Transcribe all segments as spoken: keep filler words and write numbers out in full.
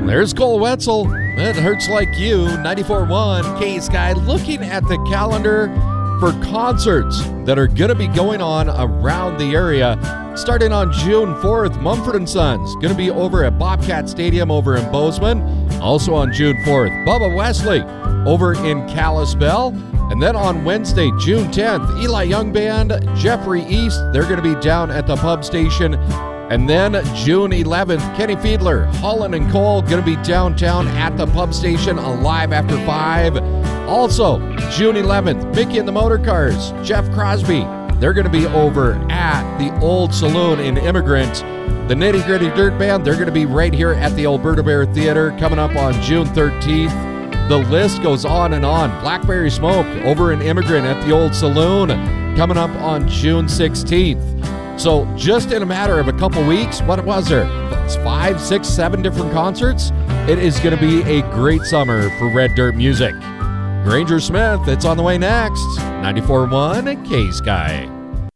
There's Cole Wetzel. It hurts like you. ninety-four point one K-Sky, looking at the calendar for concerts that are going to be going on around the area. Starting on June fourth, Mumford and Sons going to be over at Bobcat Stadium over in Bozeman. Also on June fourth, Bubba Wesley over in Kalispell. And then on Wednesday, June tenth, Eli Young Band, Jeffrey East, they're going to be down at the pub station. And then June eleventh, Kenny Fiedler, Holland and Cole, going to be downtown at the pub station, Alive After five. Also, June eleventh, Mickey and the Motorcars, Jeff Crosby, they're going to be over at the Old Saloon in Immigrant. The Nitty Gritty Dirt Band, they're going to be right here at the Alberta Bear Theater coming up on June thirteenth. The list goes on and on. Blackberry Smoke over in Immigrant at the Old Saloon coming up on June sixteenth. So just in a matter of a couple weeks, what was there? Five, six, seven different concerts? It is going to be a great summer for Red Dirt music. Granger Smith, it's on the way next. ninety-four point one K-Sky.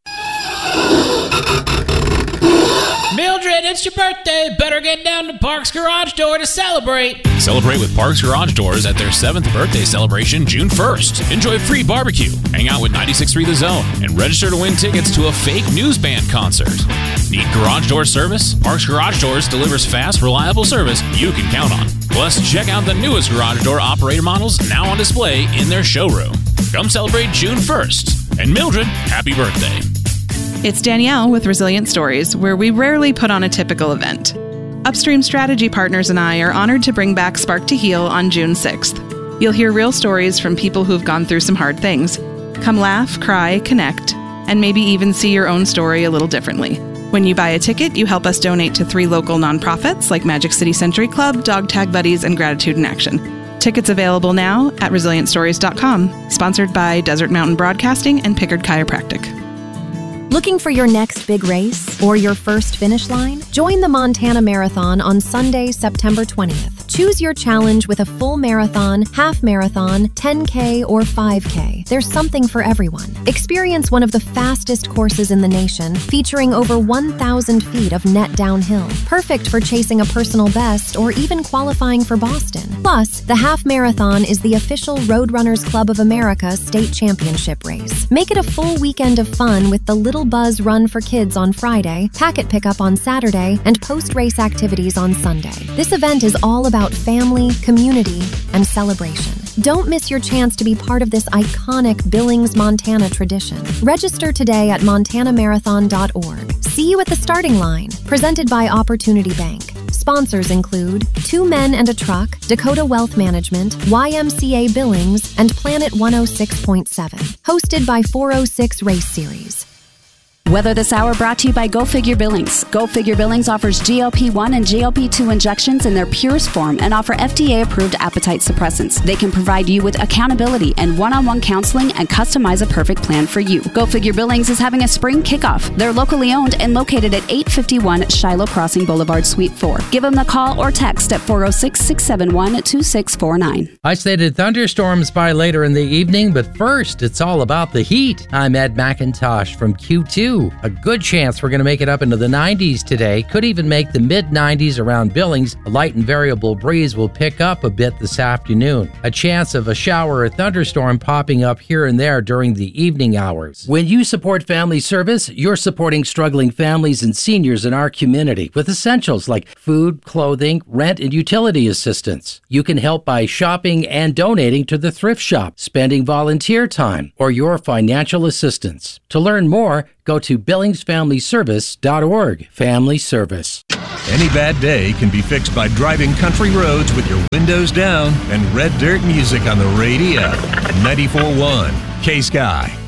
Mildred, it's your birthday. Better get down to Parks Garage Door to celebrate. Celebrate with Parks Garage Doors at their seventh birthday celebration June first. Enjoy free barbecue, hang out with ninety-six point three The Zone, and register to win tickets to a fake news band concert. Need garage door service? Parks Garage Doors delivers fast, reliable service you can count on. Plus, check out the newest garage door operator models now on display in their showroom. Come celebrate June first. And Mildred, happy birthday. It's Danielle with Resilient Stories, where we rarely put on a typical event. Upstream Strategy Partners and I are honored to bring back Spark to Heal on June sixth. You'll hear real stories from people who've gone through some hard things. Come laugh, cry, connect, and maybe even see your own story a little differently. When you buy a ticket, you help us donate to three local nonprofits like Magic City Century Club, Dog Tag Buddies, and Gratitude in Action. Tickets available now at resilient stories dot com. Sponsored by Desert Mountain Broadcasting and Pickard Chiropractic. Looking for your next big race or your first finish line? Join the Montana Marathon on Sunday, September twentieth. Choose your challenge with a full marathon, half marathon, ten K, or five K. There's something for everyone. Experience one of the fastest courses in the nation, featuring over one thousand feet of net downhill. Perfect for chasing a personal best or even qualifying for Boston. Plus, the half marathon is the official Roadrunners Club of America state championship race. Make it a full weekend of fun with the Little Buzz Run for Kids on Friday, packet pickup on Saturday, and post-race activities on Sunday. This event is all about family, community, and celebration. Don't miss your chance to be part of this iconic Billings, Montana tradition. Register today at montana marathon dot org. See you at the starting line. Presented by Opportunity Bank. Sponsors include Two Men and a Truck, Dakota Wealth Management, Y M C A Billings, and Planet one oh six point seven. Hosted by four oh six Race Series. Weather This Hour brought to you by Go Figure Billings. Go Figure Billings offers G L P one and G L P two injections in their purest form and offer F D A-approved appetite suppressants. They can provide you with accountability and one-on-one counseling and customize a perfect plan for you. Go Figure Billings is having a spring kickoff. They're locally owned and located at eight fifty-one Shiloh Crossing Boulevard, Suite four. Give them a call or text at four oh six, six seven one, two six four nine. Isolated thunderstorms by later in the evening, but first, it's all about the heat. I'm Ed McIntosh from Q two. A good chance we're going to make it up into the nineties today. Could even make the mid nineties around Billings. A light and variable breeze will pick up a bit this afternoon. A chance of a shower or thunderstorm popping up here and there during the evening hours. When you support Family Service, you're supporting struggling families and seniors in our community with essentials like food, clothing, rent, and utility assistance. You can help by shopping and donating to the thrift shop, spending volunteer time, or your financial assistance. To learn more, go to billings family service dot org. Family Service. Any bad day can be fixed by driving country roads with your windows down and Red Dirt music on the radio. ninety-four point one K-Sky.